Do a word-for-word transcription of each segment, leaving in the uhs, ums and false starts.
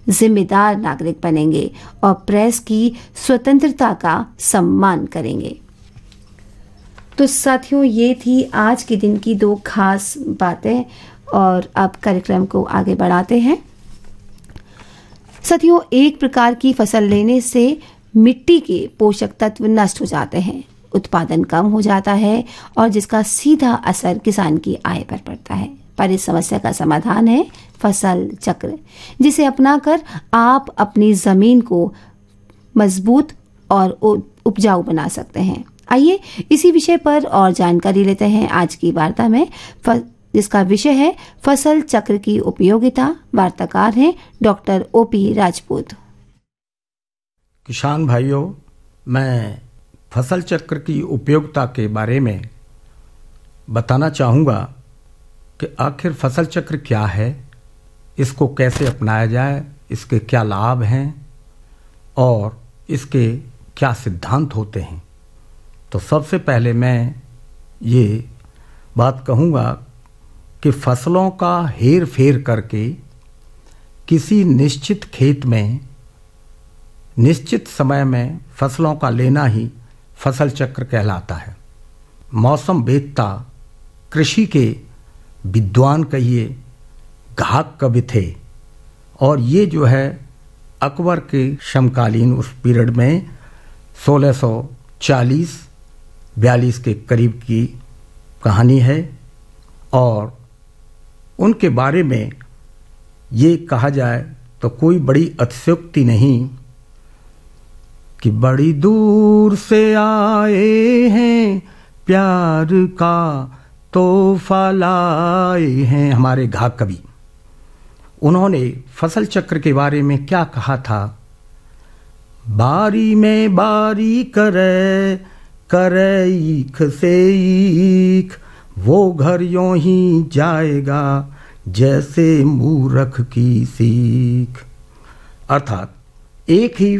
जिम्मेदार नागरिक बनेंगे और प्रेस की स्वतंत्रता का सम्मान करेंगे। तो साथियों, ये थी आज के दिन की दो खास बातें और अब कार्यक्रम को आगे बढ़ाते हैं। साथियों, एक प्रकार की फसल लेने से मिट्टी के पोषक तत्व नष्ट हो जाते हैं, उत्पादन कम हो जाता है और जिसका सीधा असर किसान की आय पर पड़ता है। पर इस समस्या का समाधान है फसल चक्र, जिसे अपनाकर आप अपनी जमीन को मजबूत और उपजाऊ बना सकते हैं। आइए इसी विषय पर और जानकारी लेते हैं आज की वार्ता में, जिसका विषय है फसल चक्र की उपयोगिता। वार्ताकार हैं डॉक्टर ओपी राजपूत। किसान भाइयों, मैं फसल चक्र की उपयोगिता के बारे में बताना चाहूँगा कि आखिर फसल चक्र क्या है, इसको कैसे अपनाया जाए, इसके क्या लाभ हैं और इसके क्या सिद्धांत होते हैं। तो सबसे पहले मैं ये बात कहूँगा कि फसलों का हेर फेर करके किसी निश्चित खेत में निश्चित समय में फसलों का लेना ही फसल चक्र कहलाता है। मौसम वेदता, कृषि के विद्वान कहिए, घाक कवि थे और ये जो है अकबर के समकालीन उस पीरियड में सोलह सौ चालीस बयालीस के करीब की कहानी है और उनके बारे में ये कहा जाए तो कोई बड़ी अतिशयोक्ति नहीं कि बड़ी दूर से आए हैं, प्यार का तोहफा लाए हैं। हमारे घाक कवि, उन्होंने फसल चक्र के बारे में क्या कहा था? बारी में बारी करे करे ईख से ईख, वो घर यों ही जाएगा जैसे मूर्ख की सीख। अर्थात एक ही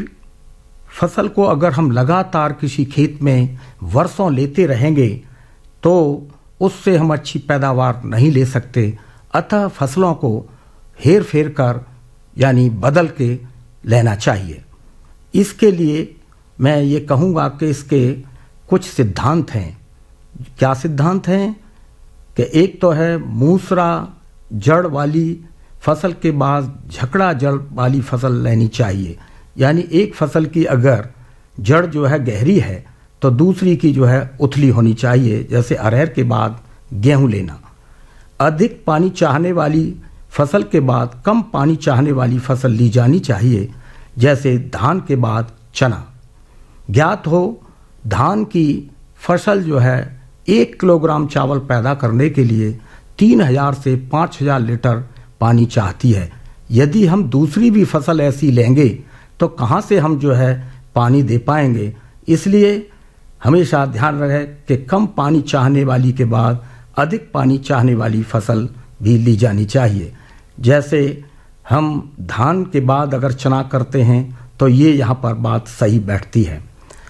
फसल को अगर हम लगातार किसी खेत में वर्षों लेते रहेंगे तो उससे हम अच्छी पैदावार नहीं ले सकते। अतः फसलों को हेर फेर कर यानी बदल के लेना चाहिए। इसके लिए मैं ये कहूँगा कि इसके कुछ सिद्धांत हैं। क्या सिद्धांत हैं? कि एक तो है मूसरा जड़ वाली फसल के बाद झकड़ा जड़ वाली फसल लेनी चाहिए। यानी एक फसल की अगर जड़ जो है गहरी है तो दूसरी की जो है उथली होनी चाहिए। जैसे अरहर के बाद गेहूं लेना। अधिक पानी चाहने वाली फसल के बाद कम पानी चाहने वाली फसल ली जानी चाहिए। जैसे धान के बाद चना। ज्ञात हो, धान की फसल जो है एक किलोग्राम चावल पैदा करने के लिए तीन हजार से पाँच हजार लीटर पानी चाहती है। यदि हम दूसरी भी फसल ऐसी लेंगे तो कहाँ से हम जो है पानी दे पाएंगे। इसलिए हमेशा ध्यान रहे कि कम पानी चाहने वाली के बाद अधिक पानी चाहने वाली फसल भी ली जानी चाहिए। जैसे हम धान के बाद अगर चना करते हैं तो ये यहाँ पर बात सही बैठती है।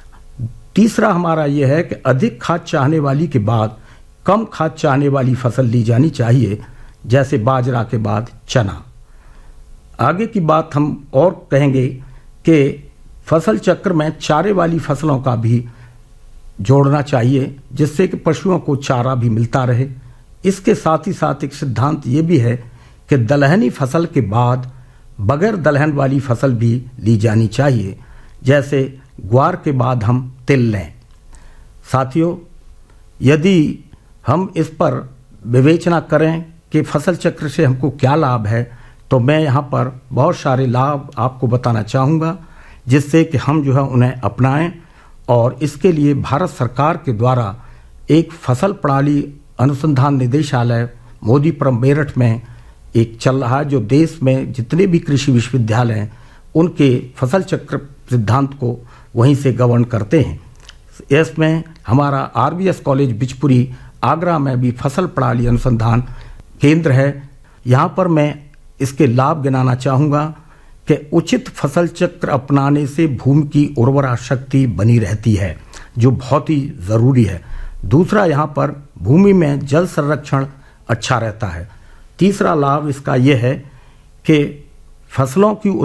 तीसरा हमारा ये है कि अधिक खाद चाहने वाली के बाद कम खाद चाहने वाली फसल ली जानी चाहिए। जैसे बाजरा के बाद चना। आगे की बात हम और कहेंगे कि फसल चक्र में चारे वाली फसलों का भी जोड़ना चाहिए, जिससे कि पशुओं को चारा भी मिलता रहे। इसके साथ ही साथ एक सिद्धांत ये भी है कि दलहनी फसल के बाद बगैर दलहन वाली फसल भी ली जानी चाहिए। जैसे ग्वार के बाद हम तिल लें। साथियों, यदि हम इस पर विवेचना करें कि फसल चक्र से हमको क्या लाभ है, तो मैं यहाँ पर बहुत सारे लाभ आपको बताना चाहूँगा, जिससे कि हम जो है उन्हें अपनाएं। और इसके लिए भारत सरकार के द्वारा एक फसल प्रणाली अनुसंधान निदेशालय मोदीपुरम मेरठ में एक चल रहा है, जो देश में जितने भी कृषि विश्वविद्यालय हैं उनके फसल चक्र सिद्धांत को वहीं से गवर्न करते हैं। इसमें हमारा आरबीएस कॉलेज बिचपुरी आगरा में भी फसल प्रणाली अनुसंधान केंद्र है। यहाँ पर मैं इसके लाभ गिनाना चाहूँगा कि उचित फसल चक्र अपनाने से भूमि की उर्वरा शक्ति बनी रहती है, जो बहुत ही ज़रूरी है। दूसरा, यहाँ पर भूमि में जल संरक्षण अच्छा रहता है। तीसरा लाभ इसका यह है कि फसलों की